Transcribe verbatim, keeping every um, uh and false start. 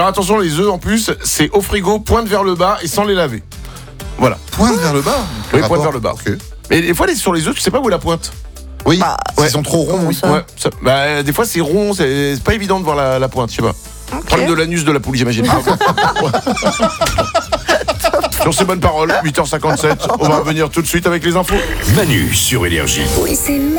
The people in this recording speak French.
faire attention, les œufs en plus, c'est au frigo, pointe vers le bas et sans les laver. Voilà. Pointe vers le bas. Oui, pointe vers le bas. Okay. Mais des fois, les, sur les œufs, tu sais pas où est la pointe. Oui, Bah, ouais. Ils sont trop ronds. Oui. Ouais, ça, bah, des fois, c'est rond, c'est, c'est pas évident de voir la, la pointe, je sais pas. Okay. Problème de l'anus de la poule, j'imagine. Sur ces bonnes paroles, huit heures cinquante-sept, on va revenir tout de suite avec les infos. Manu sur Énergie. Oui, c'est